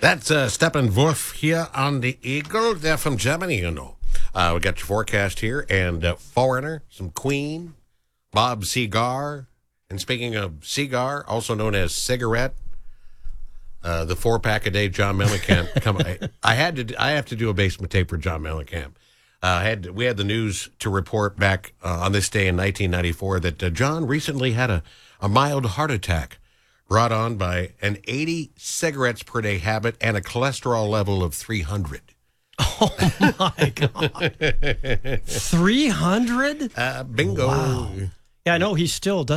That's Steppenwolf here on the Eagle. They're from Germany, you know. We got your forecast here, and Foreigner, some Queen, Bob Seger. And speaking of cigar, also known as cigarette, the 4-pack a day John Mellencamp. I have to do a basement tape for John Mellencamp. We had the news to report back on this day in 1994 that John recently had a mild heart attack brought on by an 80 cigarettes per day habit and a cholesterol level of 300. Oh, my God. 300? Bingo. Wow. Yeah, I know he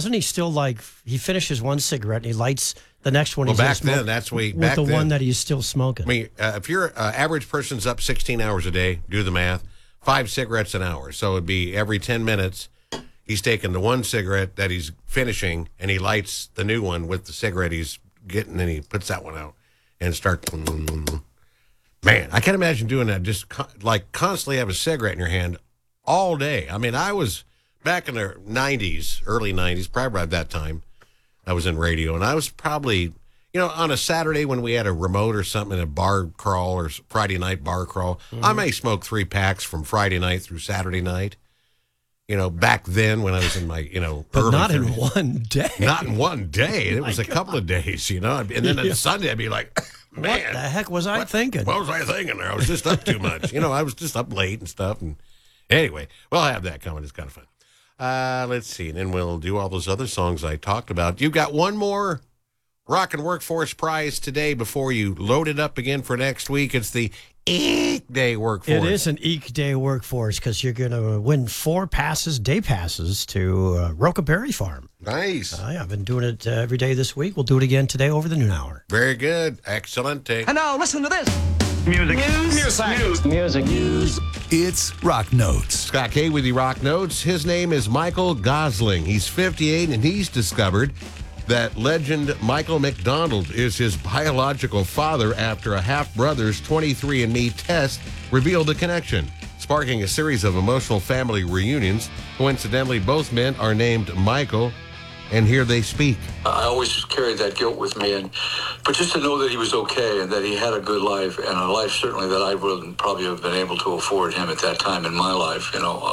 finishes one cigarette and he lights the next one. Well, back then, one that he's still smoking. I mean, if your average person's up 16 hours a day, do the math, 5 cigarettes an hour. So it'd be every 10 minutes, he's taking the one cigarette that he's finishing and he lights the new one with the cigarette he's getting and he puts that one out and starts. Man, I can't imagine doing that. Just like constantly have a cigarette in your hand all day. I mean, I was back in the 90s, early 90s, probably at that time, I was in radio, and I was probably, on a Saturday when we had a remote or something, a bar crawl or Friday night bar crawl, I may smoke 3 packs from Friday night through Saturday night. Back then when I was in my, but early not 30s. In one day. Not in one day. It was a couple of days, and then on Sunday I'd be like, man. What the heck was I thinking? What was I thinking there? I was just up too much. I was just up late and stuff. And anyway, we'll have that coming. It's kind of fun. Let's see. And then we'll do all those other songs I talked about. You've got one more Rock and Workforce prize today before you load it up again for next week. It's the Eek Day Workforce. It is an Eek Day Workforce because you're going to win 4 day passes to Roca Berry Farm. Nice. I've been doing it every day this week. We'll do it again today over the noon hour. Very good. Excellent. And now listen to this. Music. It's Rock Notes. Scott K with the Rock Notes. His name is Michael Gosling. He's 58, and he's discovered that legend Michael McDonald is his biological father after a half-brother's 23andMe test revealed the connection, sparking a series of emotional family reunions. Coincidentally, both men are named Michael, and here they speak. I always carried that guilt with me, but just to know that he was okay and that he had a good life, and a life certainly that I wouldn't probably have been able to afford him at that time in my life,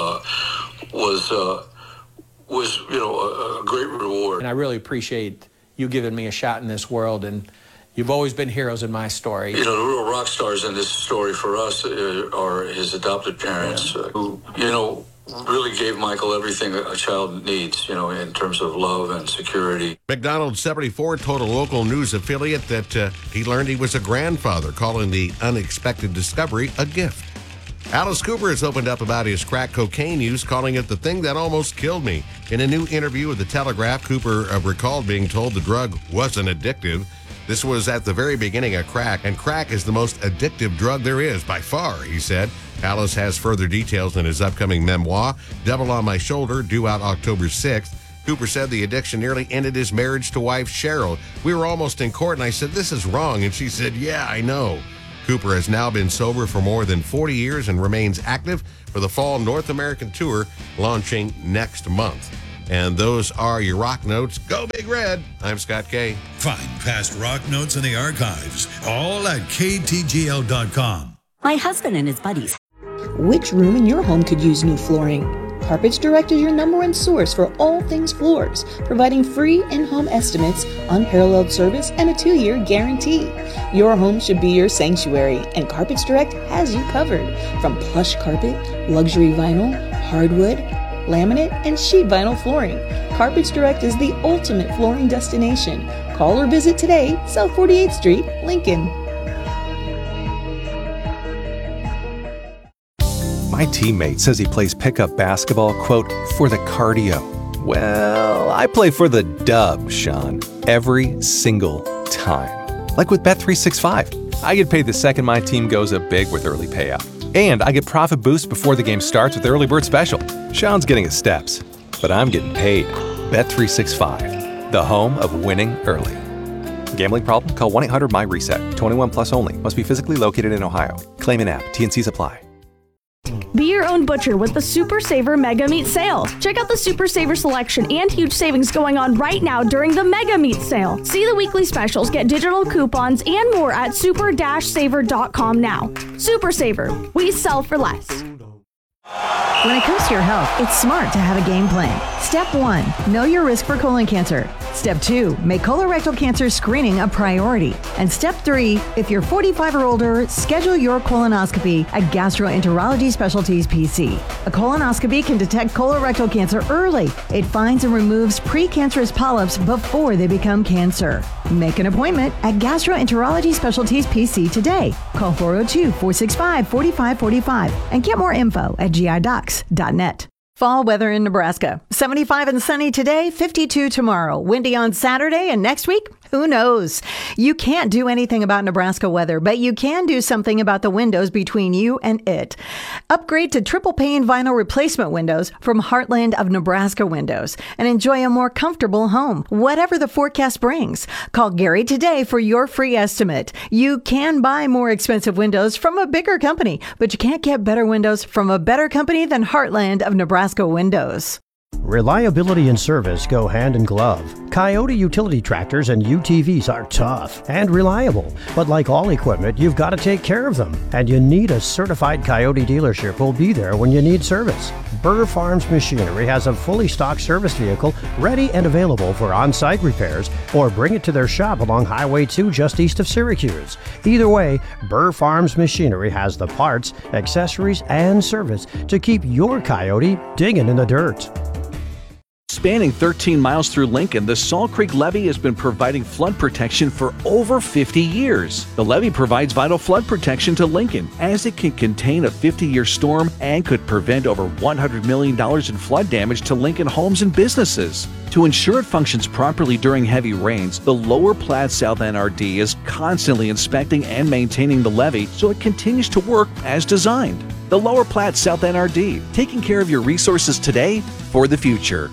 was a great reward. And I really appreciate you giving me a shot in this world, and you've always been heroes in my story. The real rock stars in this story for us are his adopted parents, who, really gave Michael everything a child needs, in terms of love and security. McDonald, 74, told a local news affiliate that he learned he was a grandfather, calling the unexpected discovery a gift. Alice Cooper has opened up about his crack cocaine use, calling it the thing that almost killed me. In a new interview with The Telegraph, Cooper recalled being told the drug wasn't addictive. This was at the very beginning of crack, and crack is the most addictive drug there is, by far, he said. Alice has further details in his upcoming memoir, Devil on My Shoulder, due out October 6th. Cooper said the addiction nearly ended his marriage to wife Cheryl. We were almost in court, and I said, "This is wrong," and she said, "Yeah, I know." Cooper has now been sober for more than 40 years and remains active for the fall North American tour launching next month. And those are your Rock Notes. Go Big Red. I'm Scott K. Find past Rock Notes in the archives, all at ktgl.com. My husband and his buddies. Which room in your home could use new flooring? Carpets Direct is your #1 source for all things floors, providing free in-home estimates, unparalleled service, and a 2-year guarantee. Your home should be your sanctuary, and Carpets Direct has you covered. From plush carpet, luxury vinyl, hardwood, laminate, and sheet vinyl flooring, Carpets Direct is the ultimate flooring destination. Call or visit today, South 48th Street, Lincoln. My teammate says he plays pickup basketball, quote, for the cardio. Well, I play for the dub, Sean, every single time. Like with Bet365. I get paid the second my team goes up big with early payout. And I get profit boost before the game starts with the early bird special. Sean's getting his steps, but I'm getting paid. Bet365, the home of winning early. Gambling problem? Call 1-800-MY-RESET. 21 plus only. Must be physically located in Ohio. Claim an app. T&Cs apply. Be your own butcher with the Super Saver Mega Meat Sale. Check out the Super Saver selection and huge savings going on right now during the Mega Meat Sale. See the weekly specials, get digital coupons, and more at super-saver.com now. Super Saver. We sell for less. When it comes to your health, it's smart to have a game plan. Step 1, know your risk for colon cancer. Step 2, make colorectal cancer screening a priority. And step 3, if you're 45 or older, schedule your colonoscopy at Gastroenterology Specialties PC. A colonoscopy can detect colorectal cancer early. It finds and removes precancerous polyps before they become cancer. Make an appointment at Gastroenterology Specialties PC today. Call 402-465-4545 and get more info at gidocs.net. Fall weather in Nebraska. 75 and sunny today, 52 tomorrow. Windy on Saturday, and next week, who knows? You can't do anything about Nebraska weather, but you can do something about the windows between you and it. Upgrade to triple pane vinyl replacement windows from Heartland of Nebraska Windows and enjoy a more comfortable home, whatever the forecast brings. Call Gary today for your free estimate. You can buy more expensive windows from a bigger company, but you can't get better windows from a better company than Heartland of Nebraska Windows. Reliability and service go hand in glove. Coyote utility tractors and UTVs are tough and reliable, but like all equipment, you've got to take care of them, and you need a certified Coyote dealership who'll be there when you need service. Burr Farms Machinery has a fully stocked service vehicle ready and available for on-site repairs, or bring it to their shop along Highway 2 just east of Syracuse. Either way, Burr Farms Machinery has the parts, accessories, and service to keep your Coyote digging in the dirt. Spanning 13 miles through Lincoln, the Salt Creek Levee has been providing flood protection for over 50 years. The levee provides vital flood protection to Lincoln, as it can contain a 50-year storm and could prevent over $100 million in flood damage to Lincoln homes and businesses. To ensure it functions properly during heavy rains, the Lower Platte South NRD is constantly inspecting and maintaining the levee so it continues to work as designed. The Lower Platte South NRD, taking care of your resources today for the future.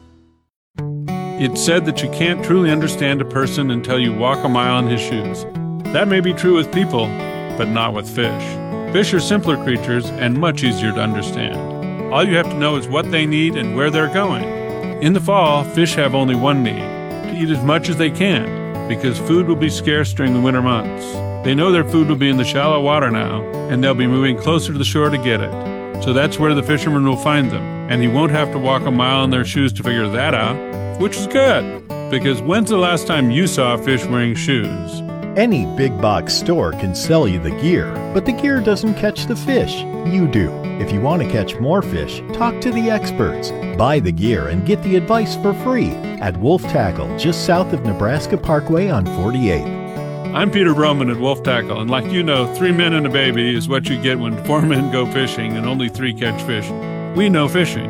It's said that you can't truly understand a person until you walk a mile in his shoes. That may be true with people, but not with fish. Fish are simpler creatures and much easier to understand. All you have to know is what they need and where they're going. In the fall, fish have only one need: to eat as much as they can, because food will be scarce during the winter months. They know their food will be in the shallow water now, and they'll be moving closer to the shore to get it. So that's where the fisherman will find them, and he won't have to walk a mile in their shoes to figure that out. Which is good, because when's the last time you saw a fish wearing shoes? Any big box store can sell you the gear, but the gear doesn't catch the fish. You do. If you want to catch more fish, talk to the experts. Buy the gear and get the advice for free at Wolf Tackle, just south of Nebraska Parkway on 48. I'm Peter Broman at Wolf Tackle, and like you know, 3 men and a baby is what you get when 4 men go fishing and only 3 catch fish. We know fishing.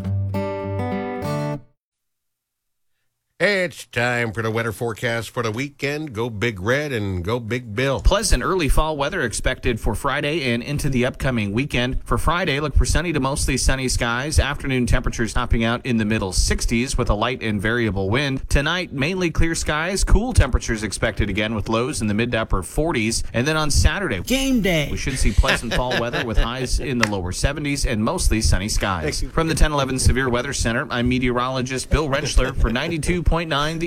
It's time for the weather forecast for the weekend. Go Big Red and go Big Bill. Pleasant early fall weather expected for Friday and into the upcoming weekend. For Friday, look for sunny to mostly sunny skies. Afternoon temperatures topping out in the middle 60s with a light and variable wind. Tonight, mainly clear skies. Cool temperatures expected again with lows in the mid to upper 40s. And then on Saturday, game day, we should see pleasant fall weather with highs in the lower 70s and mostly sunny skies. From the 1011 Severe Weather Center, I'm meteorologist Bill Rentschler for 92.9 The